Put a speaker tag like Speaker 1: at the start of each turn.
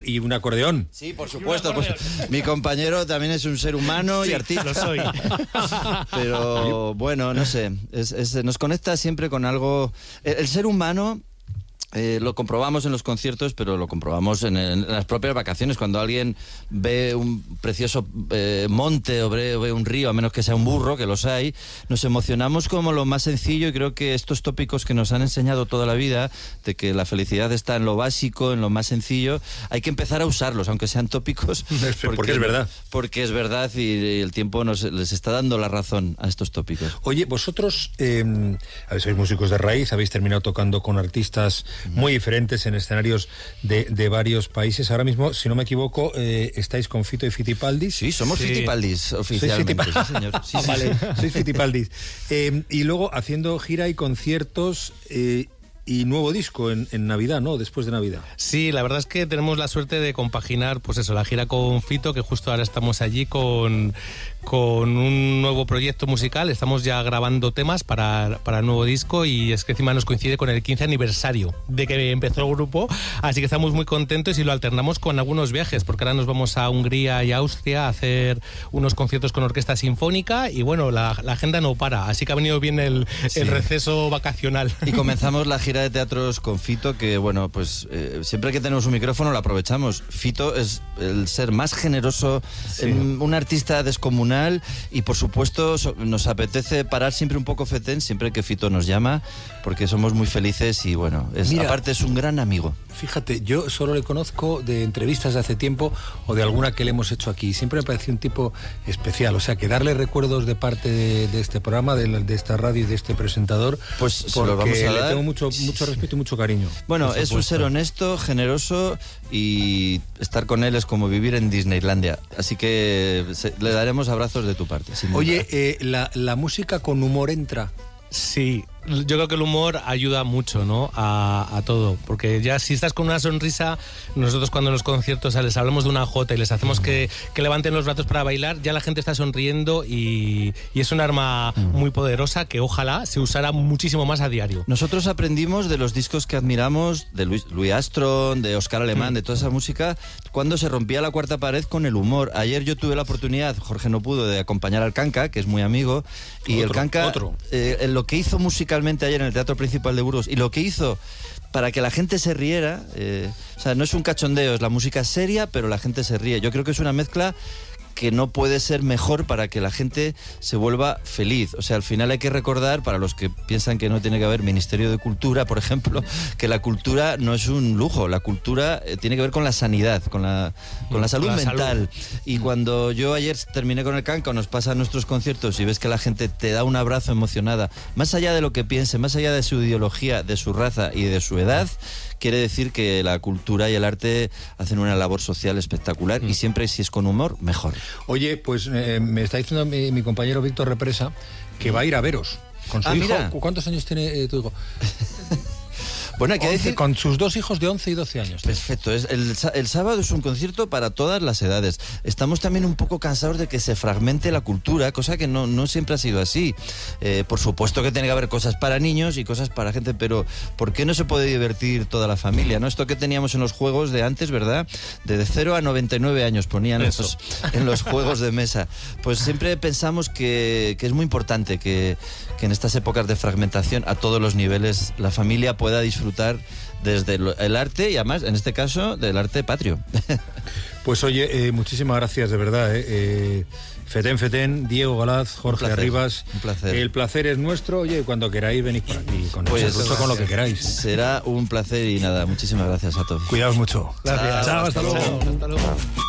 Speaker 1: y un acordeón.
Speaker 2: Sí, por supuesto. Pues, mi compañero también es un ser humano y artista.
Speaker 3: Lo soy.
Speaker 2: Pero bueno, no sé, nos conecta siempre con algo. El ser humano... lo comprobamos en los conciertos, pero lo comprobamos en las propias vacaciones. Cuando alguien ve un precioso monte o ve un río, a menos que sea un burro, que los hay, nos emocionamos como lo más sencillo, y creo que estos tópicos que nos han enseñado toda la vida, de que la felicidad está en lo básico, en lo más sencillo, hay que empezar a usarlos, aunque sean tópicos.
Speaker 1: Porque es verdad.
Speaker 2: Porque es verdad, y el tiempo les está dando la razón a estos tópicos.
Speaker 1: Oye, vosotros sois músicos de raíz, habéis terminado tocando con artistas muy diferentes en escenarios de varios países. Ahora mismo, si no me equivoco, estáis con Fito y Fitipaldis.
Speaker 2: Sí, somos Fitipaldis oficialmente.
Speaker 1: Sí,
Speaker 2: señor. Sí,
Speaker 1: vale, sois Fitipaldis. Y luego haciendo gira y conciertos y nuevo disco en Navidad, ¿no? Después de Navidad.
Speaker 3: Sí, la verdad es que tenemos la suerte de compaginar, pues eso, la gira con Fito, que justo ahora estamos allí con un nuevo proyecto musical. Estamos ya grabando temas para el nuevo disco, y es que encima nos coincide con el 15 aniversario de que empezó el grupo, así que estamos muy contentos y lo alternamos con algunos viajes, porque ahora nos vamos a Hungría y Austria a hacer unos conciertos con orquesta sinfónica, y bueno, la agenda no para, así que ha venido bien el receso vacacional.
Speaker 2: Y comenzamos la gira de teatros con Fito, que bueno, pues siempre que tenemos un micrófono lo aprovechamos. Fito es el ser más generoso, un artista descomunal, y por supuesto nos apetece parar siempre un poco fetén siempre que Fito nos llama, porque somos muy felices, y bueno, aparte es un gran amigo.
Speaker 1: Fíjate, yo solo le conozco de entrevistas de hace tiempo o de alguna que le hemos hecho aquí. Siempre me pareció un tipo especial, o sea, que darle recuerdos de parte de este programa, de esta radio y de este presentador,
Speaker 2: pues se lo vamos a dar.
Speaker 1: Le tengo mucho respeto y mucho cariño.
Speaker 2: Bueno, es un ser honesto, generoso, y estar con él es como vivir en Disneylandia, así que le daremos abrazos de tu parte.
Speaker 1: Oye, la música con humor entra.
Speaker 3: Sí, yo creo que el humor ayuda mucho, ¿no? A todo, porque ya si estás con una sonrisa, nosotros cuando en los conciertos les hablamos de una jota y les hacemos que levanten los brazos para bailar, ya la gente está sonriendo, y es un arma muy poderosa que ojalá se usara muchísimo más a diario.
Speaker 2: Nosotros aprendimos de los discos que admiramos, de Louis Armstrong, de Oscar Alemán, de toda esa música, cuando se rompía la cuarta pared con el humor. Ayer yo tuve la oportunidad, Jorge no pudo, de acompañar al Canca, que es muy amigo, y el Canca, lo que hizo musicalmente ayer en el Teatro Principal de Burgos, y lo que hizo para que la gente se riera, o sea, no es un cachondeo, es la música seria, pero la gente se ríe. Yo creo que es una mezcla que no puede ser mejor para que la gente se vuelva feliz. O sea, al final hay que recordar, para los que piensan que no tiene que haber Ministerio de Cultura, por ejemplo, que la cultura no es un lujo, la cultura tiene que ver con la sanidad, con la salud mental. Y cuando yo ayer terminé con el Canca, nos pasa en nuestros conciertos y ves que la gente te da un abrazo emocionada, más allá de lo que piense, más allá de su ideología, de su raza y de su edad, quiere decir que la cultura y el arte hacen una labor social espectacular, y siempre, si es con humor, mejor.
Speaker 1: Oye, pues me está diciendo mi compañero Víctor Represa que va a ir a veros con su hijo.
Speaker 2: Mira.
Speaker 1: ¿Cuántos años tiene tu hijo?
Speaker 2: Bueno, hay que decir...
Speaker 1: Con sus dos hijos de 11 y 12 años.
Speaker 2: Perfecto. El sábado es un concierto para todas las edades. Estamos también un poco cansados de que se fragmente la cultura, cosa que no siempre ha sido así. Por supuesto que tiene que haber cosas para niños y cosas para gente, pero ¿por qué no se puede divertir toda la familia, no? Esto que teníamos en los juegos de antes, ¿verdad? De 0 a 99 años ponían en los juegos de mesa. Pues siempre pensamos que es muy importante que en estas épocas de fragmentación, a todos los niveles, la familia pueda disfrutar desde el arte, y además, en este caso, del arte patrio.
Speaker 1: Pues oye, muchísimas gracias, de verdad. Fetén, Diego Galaz, Jorge Arribas.
Speaker 2: Un placer.
Speaker 1: El placer es nuestro. Oye, cuando queráis venid por aquí con nosotros, con lo que queráis.
Speaker 2: Será un placer, y nada, muchísimas gracias a todos.
Speaker 1: Cuidaos mucho.
Speaker 3: Gracias.
Speaker 1: Chao, hasta luego.
Speaker 3: Hasta luego.